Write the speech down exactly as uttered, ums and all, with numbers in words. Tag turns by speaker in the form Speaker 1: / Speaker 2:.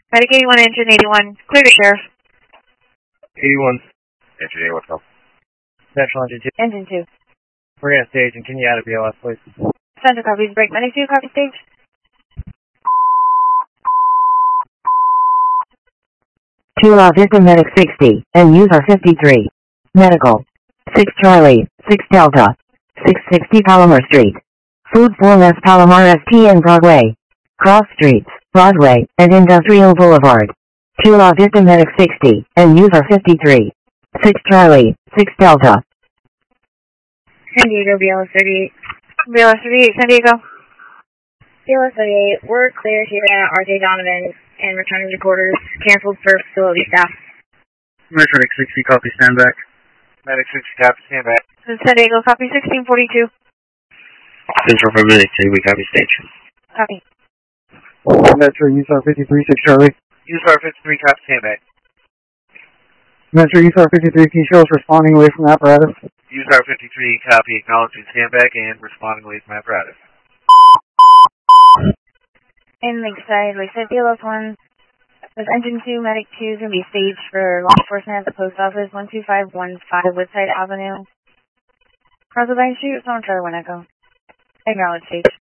Speaker 1: Medic eighty-one, engine eighty-one, clear to sheriff.
Speaker 2: eighty-one, engine eighty-one, come.
Speaker 3: Central engine two.
Speaker 1: Engine two.
Speaker 3: We're going to stage, and can you add a B L S, please?
Speaker 1: Center copies, break. Medic two, copy stage.
Speaker 4: Tula Victim Medic sixty, and user fifty-three. Medical. six Charlie, six Delta. six sixty Palomar Street. Food four S Palomar S T and Broadway. Cross Streets, Broadway, and Industrial Boulevard. Tula Victim Medic sixty, and user fifty-three. six Charlie, six Delta.
Speaker 5: San Diego, B L S thirty-eight.
Speaker 1: B L S thirty-eight, San Diego.
Speaker 5: B L S thirty-eight, we're clear here at R J Donovan and returning to quarters. Canceled for facility staff.
Speaker 3: Medic sixty, copy, stand back.
Speaker 2: Medic sixty, copy, stand back.
Speaker 1: San Diego, copy sixteen forty-two.
Speaker 2: Central for Medic two, we copy stage.
Speaker 1: Copy.
Speaker 3: Metro, user fifty-three, six Charlie.
Speaker 2: User fifty-three, copy, stand back.
Speaker 3: Metro, user fifty-three, can you show us responding away from the apparatus?
Speaker 2: User fifty-three, copy, acknowledging stand back and responding away from apparatus.
Speaker 1: In Lakeside, Lakeside B L S one. With engine two, medic two is going to be staged for law enforcement at the post office, one two five one five Woodside Avenue. Cross the Vine Street, someone try to one echo. Acknowledge stage.